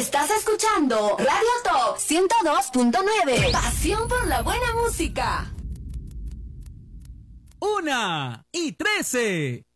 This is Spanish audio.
Estás escuchando Radio Top 102.9. Pasión por la buena música. 1:13.